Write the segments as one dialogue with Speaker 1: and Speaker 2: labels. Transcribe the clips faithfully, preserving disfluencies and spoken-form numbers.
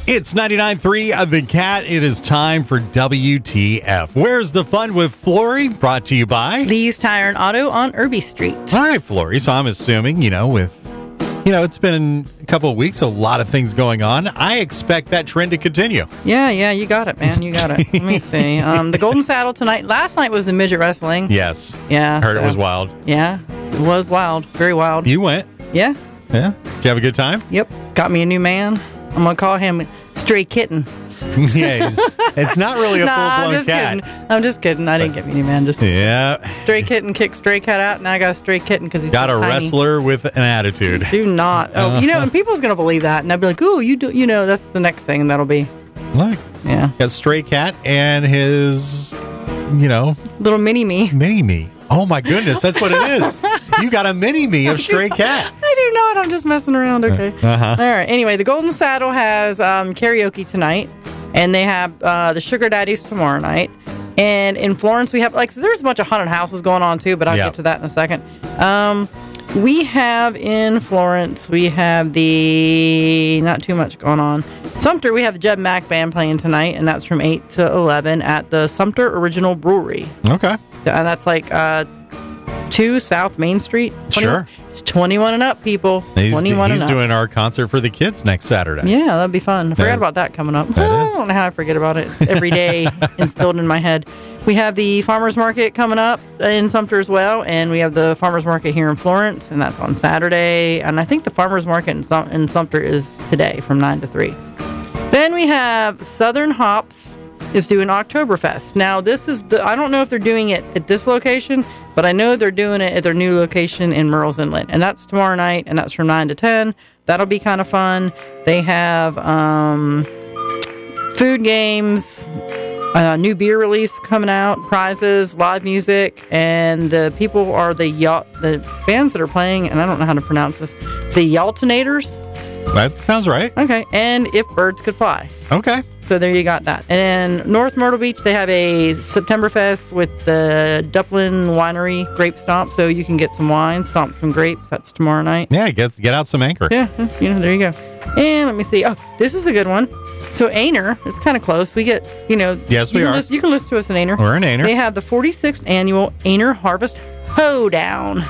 Speaker 1: It's ninety-nine point three of The Cat. It is time for W T F. Where's the Fun with Flory? Brought to you by
Speaker 2: Lee's Tire and Auto on Irby Street.
Speaker 1: All right, Flory. So I'm assuming, you know, with, you know, it's been a couple of weeks, a lot of things going on. I expect that trend to continue.
Speaker 2: Yeah, yeah, you got it, man. You got it. Let me see. Um, the Golden Saddle tonight. Last night was the midget wrestling.
Speaker 1: Yes.
Speaker 2: Yeah.
Speaker 1: Heard
Speaker 2: so,
Speaker 1: it was wild.
Speaker 2: Yeah, it was wild. Very wild.
Speaker 1: You went.
Speaker 2: Yeah.
Speaker 1: Yeah. Did you have a good time?
Speaker 2: Yep. Got me a new man. I'm going to call him Stray Kitten.
Speaker 1: Yeah, it's, it's not really a
Speaker 2: nah,
Speaker 1: full-blown
Speaker 2: I'm just
Speaker 1: cat.
Speaker 2: Kidding. I'm just kidding. I didn't get me a new man. Just
Speaker 1: yeah.
Speaker 2: Stray Kitten kicked Stray Cat out, and I got a Stray Kitten because he's
Speaker 1: got
Speaker 2: so
Speaker 1: a
Speaker 2: tiny.
Speaker 1: wrestler with an attitude.
Speaker 2: Do not. Oh, you know, and people's going to believe that, and they'll be like, "Oh, you do." You know, that's the next thing, and that'll be.
Speaker 1: Look.
Speaker 2: Yeah.
Speaker 1: Got Stray Cat and his, you know,
Speaker 2: little mini me.
Speaker 1: Mini me. Oh my goodness, that's what it is. You got a mini me of Stray Cat.
Speaker 2: I do not. I'm just messing around. Okay.
Speaker 1: Uh-huh.
Speaker 2: All right. Anyway, the Golden Saddle has um, karaoke tonight, and they have uh, the Sugar Daddies tomorrow night. And in Florence, we have like so there's a bunch of haunted houses going on too, but I'll
Speaker 1: yep.
Speaker 2: get to that in a second. Um, we have in Florence, we have the not too much going on. Sumter, we have the Jeb Mack Band playing tonight, and that's from eight to eleven at the Sumter Original Brewery.
Speaker 1: Okay.
Speaker 2: And that's like uh, two South Main Street.
Speaker 1: Sure.
Speaker 2: It's twenty-one and up, people.
Speaker 1: He's,
Speaker 2: twenty-one
Speaker 1: he's
Speaker 2: and up.
Speaker 1: doing our concert for the kids next Saturday.
Speaker 2: Yeah, that'd be fun. I forgot
Speaker 1: That-
Speaker 2: about that coming up.
Speaker 1: that
Speaker 2: I
Speaker 1: is.
Speaker 2: don't know how I forget about it. It's every day instilled in my head. We have the Farmers Market coming up in Sumter as well, and we have the Farmers Market here in Florence, and that's on Saturday. And I think the Farmers Market in, Sum- in Sumter is today from nine to three. Then we have Southern Hops is doing Oktoberfest. Now, this is the, I don't know if they're doing it at this location, but I know they're doing it at their new location in Murrells Inlet. And that's tomorrow night, and that's from nine to ten. That'll be kind of fun. They have um, food games, a new beer release coming out, prizes, live music, and the people are the yacht, the bands that are playing, and I don't know how to pronounce this, the Yaltonators.
Speaker 1: That sounds right.
Speaker 2: Okay, and If Birds Could Fly.
Speaker 1: Okay.
Speaker 2: So there you got that. And in North Myrtle Beach, they have a Septemberfest with the Duplin Winery Grape Stomp. So you can get some wine, stomp some grapes. That's tomorrow night.
Speaker 1: Yeah, get get out some Anchor.
Speaker 2: Yeah, you know, there you go. And let me see. Oh, this is a good one. So Aner, it's kind of close. We get, you know.
Speaker 1: Yes,
Speaker 2: you
Speaker 1: we
Speaker 2: can
Speaker 1: are.
Speaker 2: Listen, you can listen to us in Aner.
Speaker 1: We're in Aner.
Speaker 2: They have the forty-sixth annual Aner Harvest Hoedown.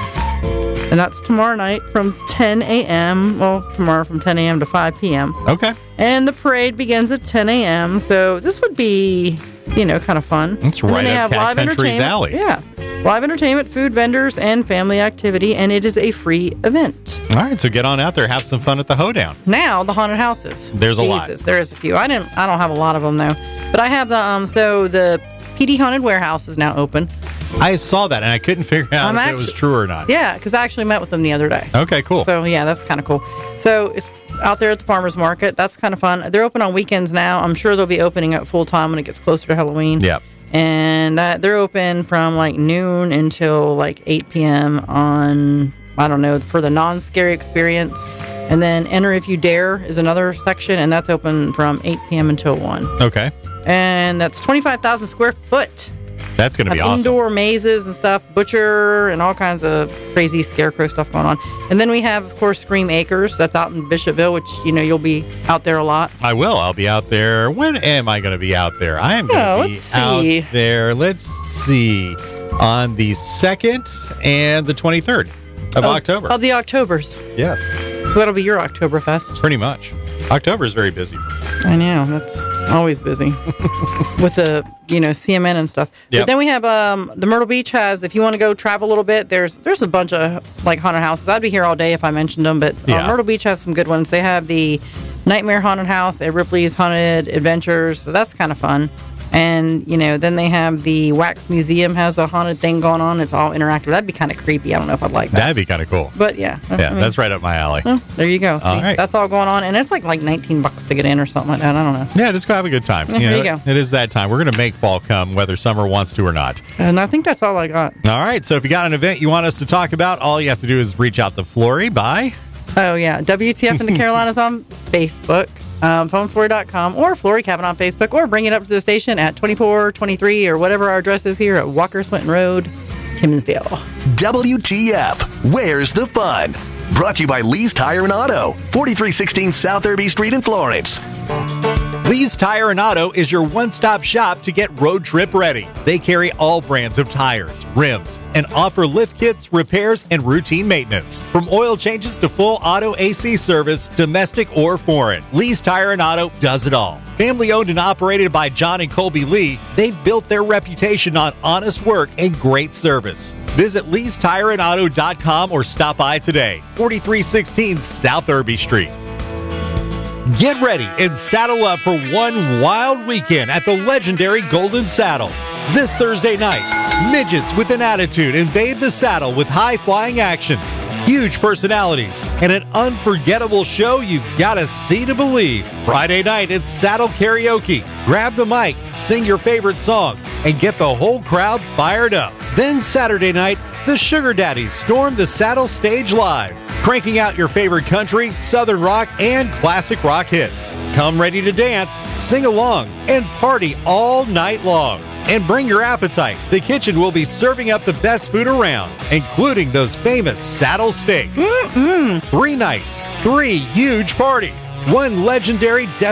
Speaker 2: And that's tomorrow night from ten a.m. Well, tomorrow from ten a.m. to five p.m.
Speaker 1: Okay.
Speaker 2: And the parade begins at ten a.m. So this would be, you know, kind of fun.
Speaker 1: It's
Speaker 2: And then
Speaker 1: right
Speaker 2: they
Speaker 1: up
Speaker 2: have
Speaker 1: Cat
Speaker 2: live
Speaker 1: Country's
Speaker 2: entertainment.
Speaker 1: alley.
Speaker 2: Yeah. Live entertainment, food vendors, and family activity. And it is a free event.
Speaker 1: All right, so get on out there, have some fun at the Hoedown.
Speaker 2: Now, the haunted houses.
Speaker 1: There's a lot.
Speaker 2: Jesus, there is a few. I didn't. I don't have a lot of them, though. But I have the, um. so the P D Haunted Warehouse is now open.
Speaker 1: I saw that, and I couldn't figure out
Speaker 2: I'm
Speaker 1: if
Speaker 2: actually,
Speaker 1: it was true or not.
Speaker 2: Yeah, because I actually met with them the other day.
Speaker 1: Okay, cool.
Speaker 2: So, yeah, that's kind of cool. So, it's out there at the farmer's market. That's kind of fun. They're open on weekends now. I'm sure they'll be opening up full time when it gets closer to Halloween.
Speaker 1: Yep.
Speaker 2: And uh, they're open from like noon until like eight p.m. on, I don't know, for the non-scary experience. And then Enter If You Dare is another section, and that's open from eight p.m. until one.
Speaker 1: Okay.
Speaker 2: And that's twenty-five thousand square foot.
Speaker 1: That's going to be
Speaker 2: Have
Speaker 1: awesome.
Speaker 2: Indoor mazes and stuff, butcher and all kinds of crazy scarecrow stuff going on. And then we have, of course, Scream Acres. That's out in Bishopville, which, you know, you'll be out there a lot.
Speaker 1: I will. I'll be out there. When am I going to be out there? I am going to
Speaker 2: Oh,
Speaker 1: be
Speaker 2: let's see.
Speaker 1: out there. Let's see. On the second and the twenty-third of
Speaker 2: Oh,
Speaker 1: October.
Speaker 2: Of the Octobers.
Speaker 1: Yes,
Speaker 2: So that'll be your Oktoberfest.
Speaker 1: pretty much. October is very busy.
Speaker 2: I know. That's always busy with the, you know, C M N and stuff.
Speaker 1: Yep.
Speaker 2: But then we have um, the Myrtle Beach has, if you want to go travel a little bit, there's there's a bunch of like haunted houses. I'd be here all day if I mentioned them, but uh,
Speaker 1: Yeah.
Speaker 2: Myrtle Beach has some good ones. They have the Nightmare Haunted House at Ripley's Haunted Adventures. So that's kind of fun. And, you know, then they have the Wax Museum has a haunted thing going on. It's all interactive. That'd be kind of creepy. I don't know if I'd like that.
Speaker 1: That'd be kind of cool.
Speaker 2: But yeah.
Speaker 1: Yeah,
Speaker 2: I mean,
Speaker 1: that's right up my alley.
Speaker 2: well, there you go. See,
Speaker 1: All right.
Speaker 2: That's all going on. And it's like like nineteen bucks to get in or something like that. I don't know.
Speaker 1: Yeah, just go have a good time.
Speaker 2: Yeah, there you go.
Speaker 1: It is that time. We're going to make fall come, whether summer wants to or not.
Speaker 2: And I think that's all I got.
Speaker 1: All right, so if you got an event you want us to talk about, all you have to do is reach out to Flory by...
Speaker 2: Oh, yeah. W T F in the Carolinas on Facebook, um, phone flory dot com, or Flory Cabin on Facebook, or bring it up to the station at twenty-four twenty-three or whatever our address is here at Walker Swinton Road, Timminsdale.
Speaker 3: W T F, where's the fun? Brought to you by Lee's Tire and Auto, forty-three sixteen South Irby Street in Florence.
Speaker 1: Lee's Tire and Auto is your one-stop shop to get road trip ready. They carry all brands of tires, rims, and offer lift kits, repairs, and routine maintenance. From oil changes to full auto A C service, domestic or foreign, Lee's Tire and Auto does it all. Family owned and operated by John and Colby Lee, they've built their reputation on honest work and great service. Visit lees tire and auto dot com or stop by today, forty-three sixteen South Irby Street. Get ready and saddle up for one wild weekend at the legendary Golden Saddle. This Thursday night, midgets with an attitude invade the saddle with high-flying action, huge personalities, and an unforgettable show you've got to see to believe. Friday night, it's Saddle Karaoke. Grab the mic, sing your favorite song, and get the whole crowd fired up. Then Saturday night, the Sugar Daddies storm the Saddle stage live, cranking out your favorite country, southern rock, and classic rock hits. Come ready to dance, sing along, and party all night long. And bring your appetite. The kitchen will be serving up the best food around, including those famous saddle steaks.
Speaker 2: Mm-mm.
Speaker 1: Three nights, three huge parties, one legendary